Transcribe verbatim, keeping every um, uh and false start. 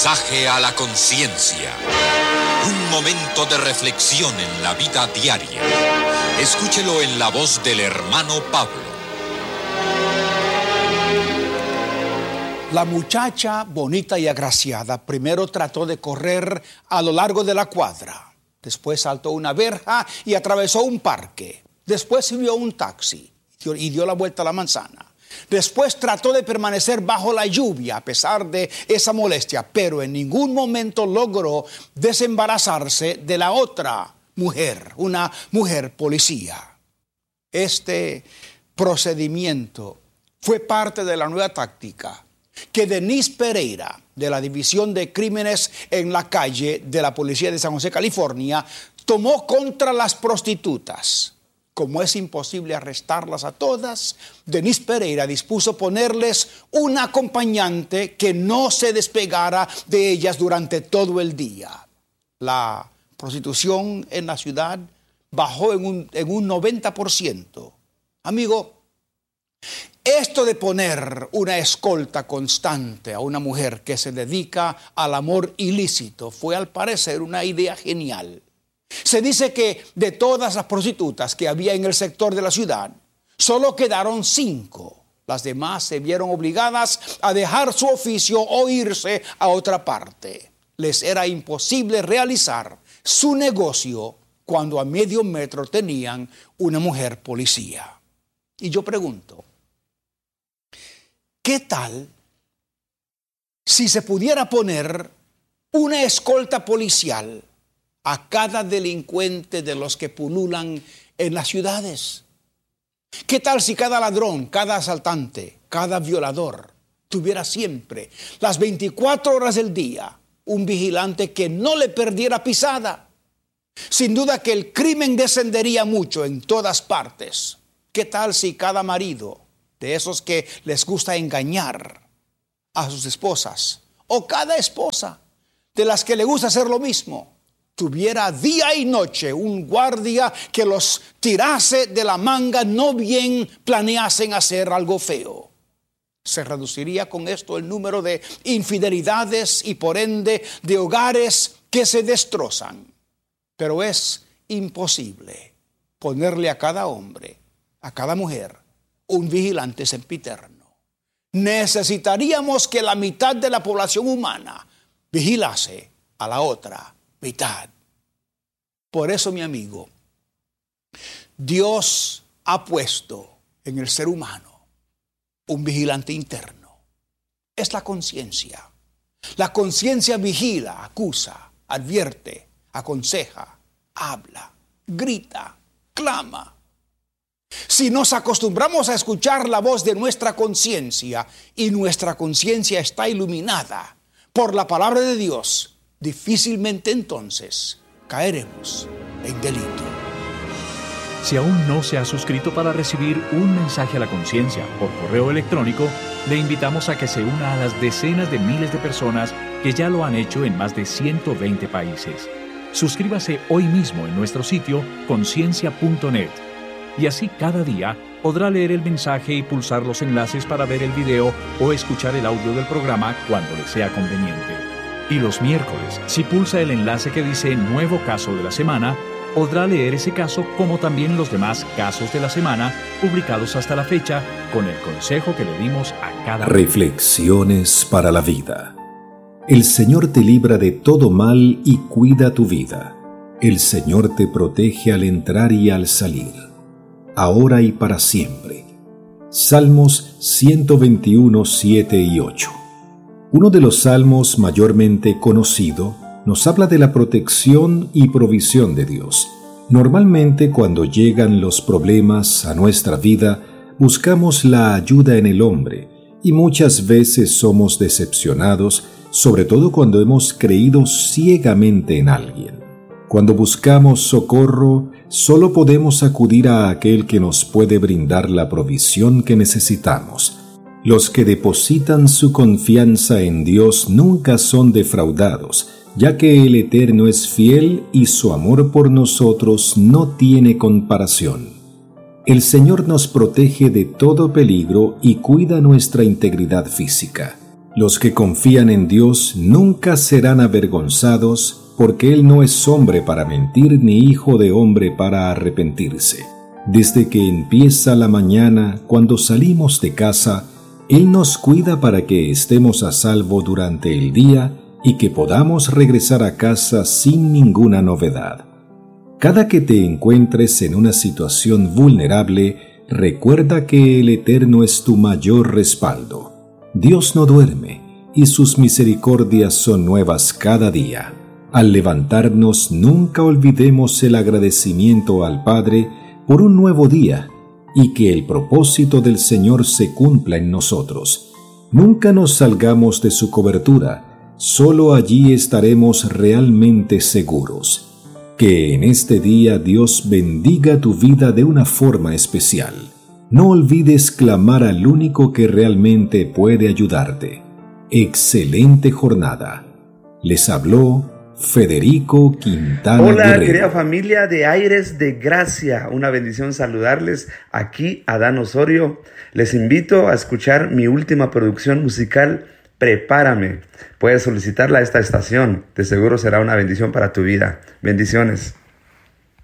Mensaje a la conciencia. Un momento de reflexión en la vida diaria. Escúchelo en la voz del hermano Pablo. La muchacha bonita y agraciada primero trató de correr a lo largo de la cuadra. Después saltó una verja y atravesó un parque. Después subió un taxi y dio la vuelta a la manzana. Después trató de permanecer bajo la lluvia a pesar de esa molestia, pero en ningún momento logró desembarazarse de la otra mujer, una mujer policía. Este procedimiento fue parte de la nueva táctica que Denise Pereira, de la División de Crímenes en la Calle de la Policía de San José, California, tomó contra las prostitutas. Como es imposible arrestarlas a todas, Denise Pereira dispuso ponerles un acompañante que no se despegara de ellas durante todo el día. La prostitución en la ciudad bajó en un, en un noventa por ciento. Amigo, esto de poner una escolta constante a una mujer que se dedica al amor ilícito fue al parecer una idea genial. Se dice que de todas las prostitutas que había en el sector de la ciudad, solo quedaron cinco. Las demás se vieron obligadas a dejar su oficio o irse a otra parte. Les era imposible realizar su negocio cuando a medio metro tenían una mujer policía. Y yo pregunto, ¿qué tal si se pudiera poner una escolta policial a cada delincuente de los que pululan en las ciudades? ¿Qué tal si cada ladrón, cada asaltante, cada violador tuviera siempre, las veinticuatro horas del día, un vigilante que no le perdiera pisada? Sin duda que el crimen descendería mucho en todas partes. ¿Qué tal si cada marido, de esos que les gusta engañar a sus esposas, o cada esposa, de las que le gusta hacer lo mismo, tuviera día y noche un guardia que los tirase de la manga, no bien planeasen hacer algo feo? Se reduciría con esto el número de infidelidades y por ende de hogares que se destrozan. Pero es imposible ponerle a cada hombre, a cada mujer, un vigilante sempiterno. Necesitaríamos que la mitad de la población humana vigilase a la otra mitad. Por eso, mi amigo, Dios ha puesto en el ser humano un vigilante interno. Es la conciencia. La conciencia vigila, acusa, advierte, aconseja, habla, grita, clama. Si nos acostumbramos a escuchar la voz de nuestra conciencia y nuestra conciencia está iluminada por la palabra de Dios, difícilmente entonces caeremos en delito. Si aún no se ha suscrito para recibir un mensaje a la conciencia por correo electrónico, le invitamos a que se una a las decenas de miles de personas que ya lo han hecho en más de ciento veinte países. Suscríbase hoy mismo en nuestro sitio conciencia punto net y así cada día podrá leer el mensaje y pulsar los enlaces para ver el video o escuchar el audio del programa cuando le sea conveniente. Y los miércoles, si pulsa el enlace que dice Nuevo Caso de la Semana, podrá leer ese caso como también los demás casos de la semana publicados hasta la fecha con el consejo que le dimos a cada... Reflexiones para la vida. El Señor te libra de todo mal y cuida tu vida. El Señor te protege al entrar y al salir, ahora y para siempre. Salmos ciento veintiuno, siete y ocho. Uno de los salmos mayormente conocido nos habla de la protección y provisión de Dios. Normalmente, cuando llegan los problemas a nuestra vida, buscamos la ayuda en el hombre y muchas veces somos decepcionados, sobre todo cuando hemos creído ciegamente en alguien. Cuando buscamos socorro, solo podemos acudir a aquel que nos puede brindar la provisión que necesitamos. Los que depositan su confianza en Dios nunca son defraudados, ya que el Eterno es fiel y su amor por nosotros no tiene comparación. El Señor nos protege de todo peligro y cuida nuestra integridad física. Los que confían en Dios nunca serán avergonzados, porque Él no es hombre para mentir ni hijo de hombre para arrepentirse. Desde que empieza la mañana, cuando salimos de casa, Él nos cuida para que estemos a salvo durante el día y que podamos regresar a casa sin ninguna novedad. Cada que te encuentres en una situación vulnerable, recuerda que el Eterno es tu mayor respaldo. Dios no duerme y sus misericordias son nuevas cada día. Al levantarnos, nunca olvidemos el agradecimiento al Padre por un nuevo día y que el propósito del Señor se cumpla en nosotros. Nunca nos salgamos de su cobertura, solo allí estaremos realmente seguros. Que en este día Dios bendiga tu vida de una forma especial. No olvides clamar al único que realmente puede ayudarte. Excelente jornada. Les habló Federico Quintana Hola, Guerrero. querida familia de Aires de Gracia. Una bendición saludarles. Aquí Adán Osorio. Les invito a escuchar mi última producción musical, Prepárame. Puedes solicitarla a esta estación. De seguro será una bendición para tu vida. Bendiciones.